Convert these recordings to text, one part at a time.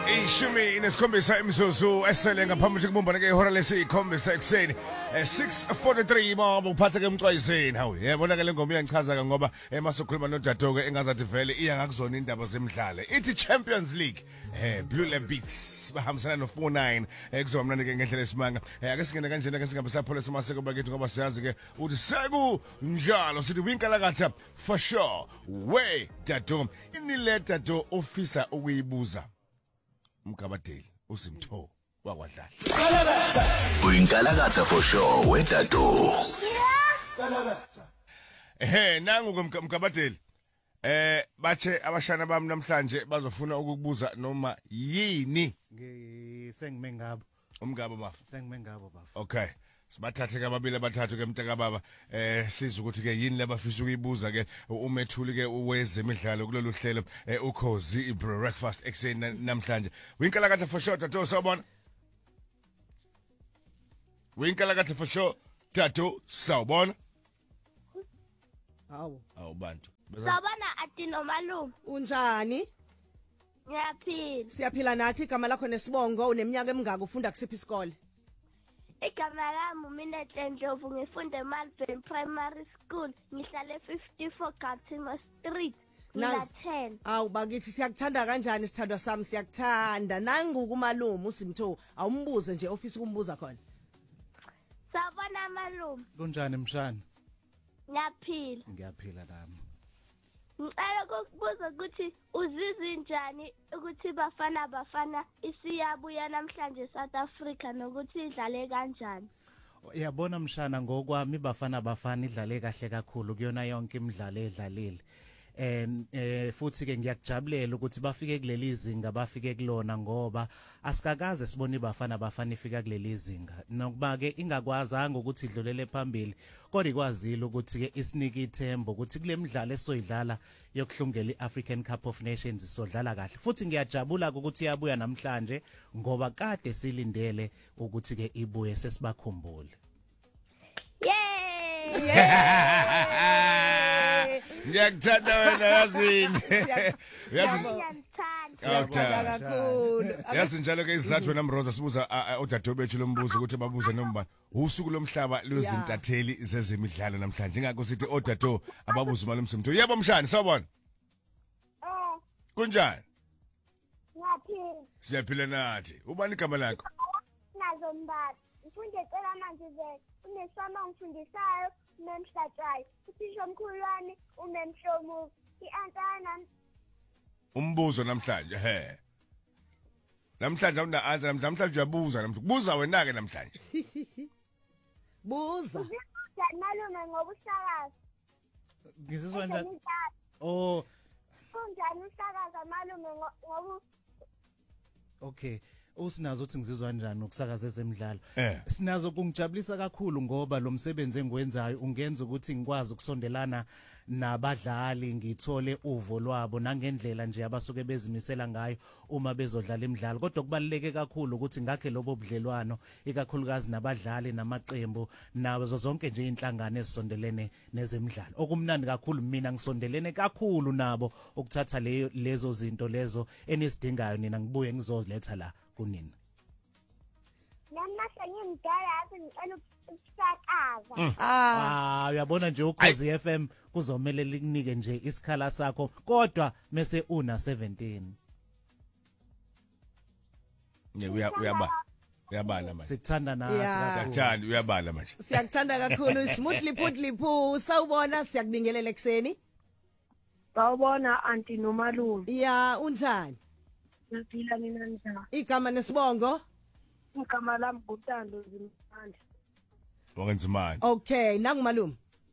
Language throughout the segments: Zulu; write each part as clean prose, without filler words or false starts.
Ishumi inesikhombisa imizuzu esele ngaphambi kokuthi kubumbane ke ihora lesikhombisa ekuseni 6:43 baba uphathe ke emcwayiseni hawu yabona ke le ngoma iyangichaza ngoba emasokhuluma noDadogo ke engazathi vele iya ngakuzona indaba zemidlalo ithi Champions League Blue Lab Beats bahambisana no 49 kuzoba mnandi ke ngendlela esimanga ake singene kanjena ke singabe saphole semaseko bakithi ngoba siyazi ke uthi seku njalo sithi winkalakatha for sure we Dadogo inile Dadogo ofisa ukuyibuza Mkabadeli usimtho wakwadlala Uyinkalakatha for sure weDadogo nangu Mkabadeli bathe abashana bami namhlanje bazofuna ukukubuza noma yini sengime ngabo umngabo bafa sengime ngabo bafa okay sibathathe ke ababili abathathu ke mtaka baba siza ukuthi ke yini labafisa ukuyibuza ke umethuli ke wezemidlalo kulolu hlelo ukhozi breakfast ekseni namhlanje winkalakatha for sure Dadogo sawubona winkalakatha for sure Dadogo sawubona awu bantu Sawubona ati nomalume Unjani? Ngiyaphila. Siyaphila nathi igama lakho nesibongo uneminyaka emingaka ufunda kusiphi isikole? Igama lami Minehle Ndlovu ngifunda eMalvern Primary School ngihlala e54 Gauteng Street. Ngina10. Awu bakithi siyakuthanda kanjani sithandwa sami siyakuthanda nangu kumalume usimtho awumbuze nje office kumbuza khona. Sawubona malume. kunjani mshana Ngiyaphila. ngiyaphila nami Ngicela ukubuza ukuthi uzizwe njani ukuthi bafana isiyabuya namhlanje South Africa nokuthi idlale kanjani. Yabona mshana ngokwami bafana idlale kahle kakhulu kuyona yonke imidlalo edlalile futhi ke ngiyakujabulela ukuthi bafike kuleli izinga bafike kulona ngoba asikakaze sibone bafana ifika kuleli izinga nokuba ke ingakwazanga ukuthi idlulele phambili kodwa ikwazile ukuthi ke isinike ithemba ukuthi kule midlalo esoyidlala yokuhlungela iAfrican Cup of Nations isodlala kahle futhi ngiyajabula ukuthi iyabuya namhlanje ngoba kade silindele ukuthi ke ibuye sesibakhumbule Ngiyakuthanda wena yazini Siyakuthanda kakhulu. Yazi njalo ke isizathu namroza sibuza uDadogo bethu lombuzo ukuthi babuze noma usuku lomhlaba lwezintatheli zezemidlalo namhlanje ingakho sithi oDadogo ababuza imali umsimtho yebo mshani sawubona kunjani Ngiyaphila. siyaphila nathi ubani igama lakho Nazo mbali. Ngifunde cela manje nje unesama ngifundisayo memhlatshwayo. Uthisha omkhulwane umemhlomu iantana umbuzo namhlanje namhlanje awuna answer namhlanje uyabuza kubuza wena ke namhlanje Buza. malume ngoba usakaza. ngizizwa njani oh Kunjani usakaza malume ngoba okay usinazo uthi ngizizwa kanjani ukusakaza ezemidlalo sinazo kungijabulisa kakhulu ngoba lo msebenzi engwenzayo ungenza ukuthi ngikwazi ukusondelana nabadlali ngithole uvo lwabo nangendlela nje abasuke bezimisela ngayo uma bezodlala imidlalo kodwa kubaluleke kakhulu ukuthi ngakhe lobo budlelwano ikakhulukazi nabadlali namaqembu nazo zonke nje inhlangano ezisondelene nezemidlalo okumnandi kakhulu mina ngisondelene kakhulu nabo ukuthatha lezo zinto lezo enisidingayo nina ngibuye ngizoletha la kunina namhla ngimdala yazi ngicela ukusakaza. Uyabona nje ukhozi FM kuzomela likunike nje isikhala sakho kodwa mase una 17 uyabala manje sikuthanda nathi siyakuthanda uyabala manje Siyakuthanda kakhulu smoothly putly phu sawubona siyakubingelela ekseni. Sawubona anti nomalume. Ya unjani? Ngiphila mina njani? Igama nesibongo? Igama lami uTando Zimandla. Wangenzimani Okay nangu malume.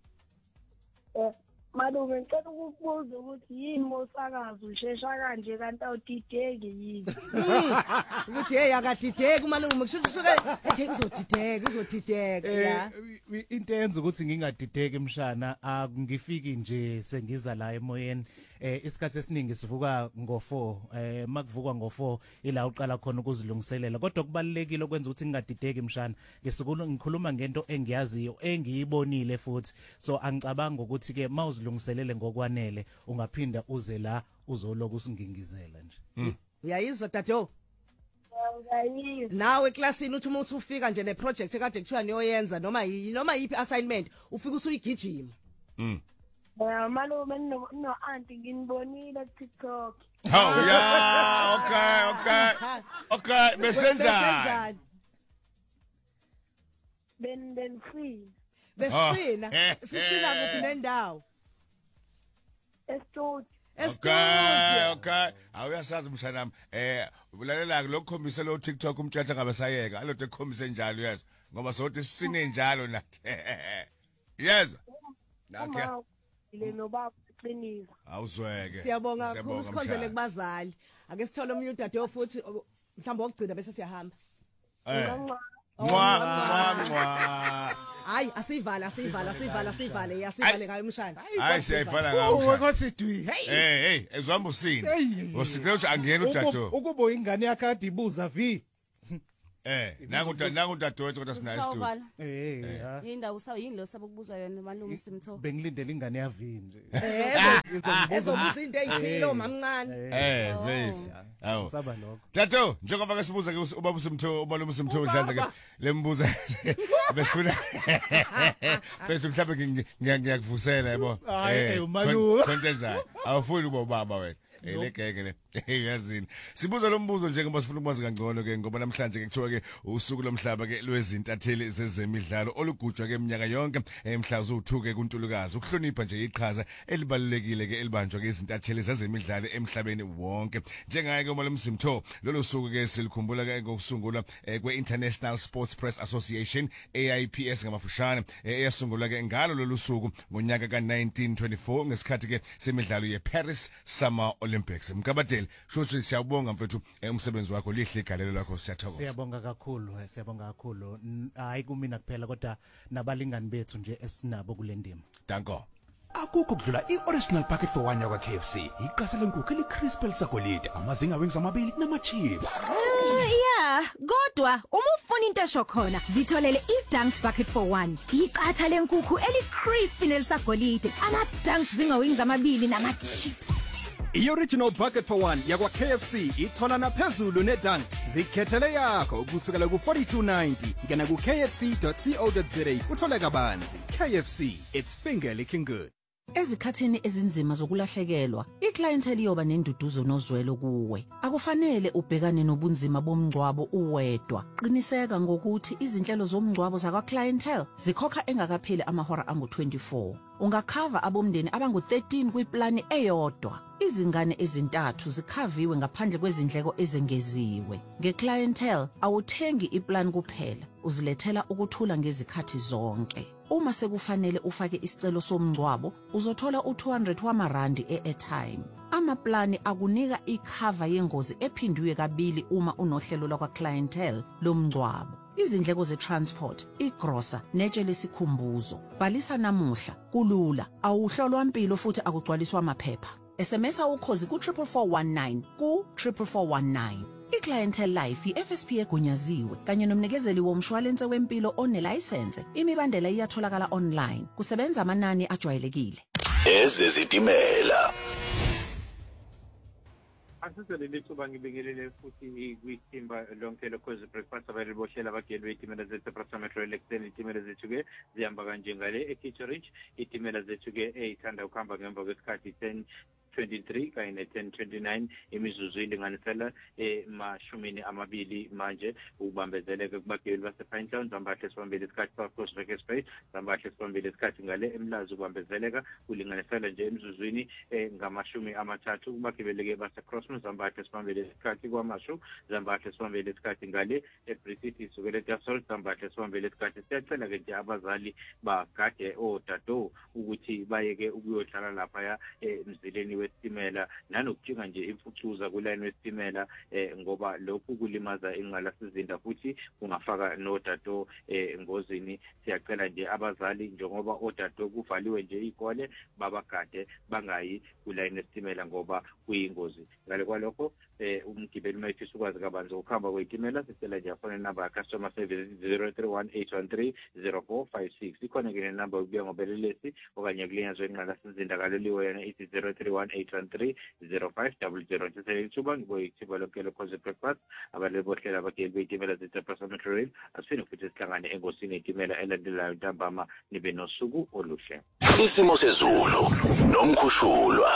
Malume ngicela ukubuza ukuthi yini mosakazo ushesha kanje kanti awudideki yini? Ukuthi hey akadideki malume kusho suke ethi uzodideka ya. Into eyenza ukuthi ngingadideki emshana angifiki nje sengiza la emoyeni isikhathi esiningi sivuka ngo4 makuvukwa ngo4 ila uqala khona ukuzilungiselela kodwa kubalekile ukwenza ukuthi ngingadideki emshana ngikhuluma ngento engiyaziyo engiyibonile futhi so angicabanga ukuthi ke mawuzilungiselele ngokwanele ungaphinda uze la uzoloku usingingizela nje Uyayizwa Dadogo nawe eklasini uthi uma ufika nje neproject ekade kuthiwa niyoyenza noma yipi assignment ufika usuyigijima Malume no auntie nginibonile TikTok. Oh yeah, okay. Besenzani? Ben free. Besina, sisina kuphi nendawo? Estudio. Okay. Awuyasazi mshanami. Ulalela lokukhombisa lo TikTok umtshata ngabe sayeka. Alote ekhombise njalo yes. Ngoba sothi sisine njalo nathi. Yes. Okay. Ile no baba eqiniso. Awuzweke. Siyabonga kakhulu usikhonzele kubazali. Ake sithole umuntu udade futhi mhlawumbe okugcina bese siyahamba. Mwa. Hayi asivale yasivale ngayo umshana. Hayi siyayivala ngayo. Ukwathi dwi. Hey, ezwamba usini. Usikele ukuthi angena uDato. Ukubo ingane yakhe adi ibuza vi. Nangu uDato wethu kodwa sinayo studio. Yindawo yini lo sabukubuzwa yona malume Simtho. Bengilindele ingane yavi nje. Ezobuza into ezithile mamncane. Bese. Awu. Saba lokho. Dato, njengoba ke sibuza ke ubaba uSimtho, umalume uSimtho mhlambe ke lembuza besifuna. Bese mhlambe ngiyakuvusela yabo. Umalume. Kontezayo. Awufuni uba ubaba wena. Legeke le. Yazini. Sibuza lo mbuzo njengoba sifuna ukwazi kangcono ke ngoba namhlanje ke kuthiwa ke usuku lomhlaba ke lwezintatheli zezemidlalo olugujwa ke eminyaka yonke emhla zo2 kuNtulukazi ukuhlonipha nje iqhaza elibalulekile ke elibanjwa ke izintatheli zezemidlalo emhlabeni wonke. Njengaye ke umalume Simtho lolu suku ke silikhumbula ke ngokusungulwa kweInternational Sports Press Association AIPS ngamafushane eyasungulwa ke ngalo lolu suku ngonyaka ka1924 ngesikhathi ke semidlalo yeParis Summer Olympics. Mkabadeli shothi siyabonga mfethu umsebenzi wakho lihle igalelo lakho siyathokoza. Siyabonga kakhulu. Hayi kumina kuphela kodwa nabalingani bethu nje esinabo kule ndima. Danko. Akukho kudlula i-original packet for one yakwa KFC. Iqasa lenkukhu elicrispy elisagolide, amazinga wings amabili nama-chips. Yeah, kodwa uma ufuna into esho khona, zitholele i-Dunked Bucket for One. Iqatha lenkukhu elicrispy nelisagolide, ama-dunked zinga wings amabili nama-chips. I-original bucket for one yakwa KFC ithola naphezulu nedunk. Zikhethele yakho kusukela ku-42.90 ngena ku-kfc.co.za uthole kabanzi. KFC, it's finger licking good. Ezikhathini ezinzima zokulahlekelwa, iclientele iyoba nenduduzo nozwelo kuwe. Akufanele ubhekane nobunzima bomngcwabo uwedwa. Qiniseka ngokuthi izinhlelo zomngcwabo zakwa clientele zikhokha engakapheli amahora angu-24. Ungakhava abomndeni abangu-13 kwiplani eyodwa. Izingane ezintathu zikhaviwe ngaphandle kwezindleko ezengeziwe. Ngeclientele awuthengi iplan kuphela, uzilethela ukuthula ngezikhathi zonke. Uma sekufanele ufake isicelo somngcwabo, uzothola u200 wamarandi e-airtime. Amaplani akunika ikhava yengozi ephindwe kabili uma unohlelo lakwa clientele lomngcwabo. Izindleko ze-transport, igrosa, netshe lesikhumbuzo. Bhalisa namuhla, kulula, awuhlolwa impilo futhi akugcwaliswa amaphepha. SMSa ukhozi ku-44419 ku-44419. I-Clientele Life i-FSP egunyaziwe kanye nomnikezeli womshwalense wempilo onelayisense. Imibandela iyatholakala online. Kusebenza amanani ajwayelekile. Ezezitimela. Asizele lithuba ngibingelele futhi kwithimba lonke lokhozi breakfast abaliboshela abageli betimela zethu Metro Electric itimela zethu ke zihamba kanje ngale eKitcheridge itimela zethu ke eyithanda ukuhamba ngemva kwesikhathi 10:23 kanye ne-10:29 imizuzu ilinganisela emashumini amabili manje ubambezeleke kubageli basePinetown zambahle sibambele isikhathi South Rickett's Bay zambahle sibambele isikhathi ngale emlazi ubambezeleka ulinganisela nje emzuzwini ngamashumi amathathu kubagibeleke baseCrossmore zambahle sibambele isikhathi kwamashu zambahle sibambele isikhathi ngale eBritish isukele eJackson zambahle sibambele isikhathi siyacela ke nje abazali bagade oDato ukuthi bayeke ukuyodlala lapha ya emzileni wesitimela nanokujinga nje imfucuza kuline wesitimela ngoba lokhu kulimaza ingqalasizinda futhi kungafaka noDato engozini. Siyacela nje abazali njengoba oDato kuvaliwe nje ikole babagade bangayi kuline wesitimela ngoba kuyingozi. Ngale kwalokho umgibeli mayifisa ukwazi kabanzi ukuhamba kwezitimela sicela nje afone number ya customer service 0318130456 ikhona ke number ubuya ngobelelesi okanye kulinyazwe ingqalasizinda kaloliwe yena ithi 031 0813 nje ithuba ngiboyithiba lonke lokhoze breakfast abaleli bohlela abageli beyitimela zethe Metro Rail asifine futhi sihlangane engosini yetimela elandelayo ntambama nibe nosuku oluhle. Isimo sezulu nomkhushulwa.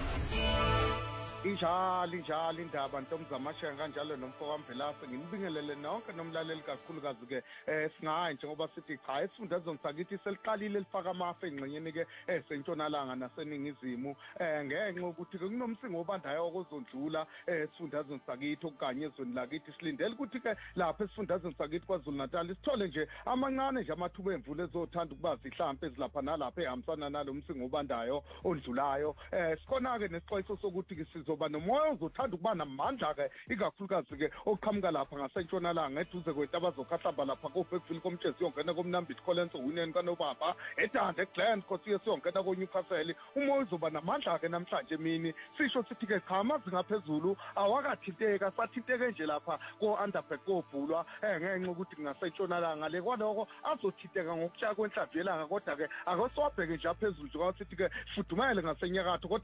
Injalo indaba ntomzamashenga kanjalo nomfo kaMvelase nginibingelele nonke nomlaleli kakhulukazi ke singayi njengoba sithi cha isifundazwe sakithi seliqalile lifaka amafa engxenyeni ke esentshonalanga naseningizimu ngenxa ukuthi ke kunomsingo obandayo okozondlula esifundazweni sakithi okanye ezweni lakithi silindele ukuthi ke lapha esifundazweni sakithi kwaZulu Natal sithole nje amancane nje amathuba emvula ezothanda ukuba zihlampe ezilapha nalapha ehambisana nalomsingo obandayo ondlulayo sikhona ke nesixwayiso sokuthi ke sizoba nomoya ozothanda ukuba namandla ke ikakhulukazi ke oqhamuka lapha ngasentshonalanga eduze kwetaba zokhahlamba lapha koBeckville komtshezi yongena komnambiti Collins Winene kaNobaba eDande eGlen Khosi yesiyongena koNewcastle umoya uzoba namandla ke namhlanje emini sisho sithi ke cha amazinga phezulu awakathinteka sathinteke nje lapha ko-Underberg kobhulwa ngenxa ukuthi ngasentshonalanga le kwaloko azothinteka ngokushaya kwenhlamvu yelanga kodwa ke akoswabheke nje phezulu njengoba sithi ke fudumele ngasenyakatho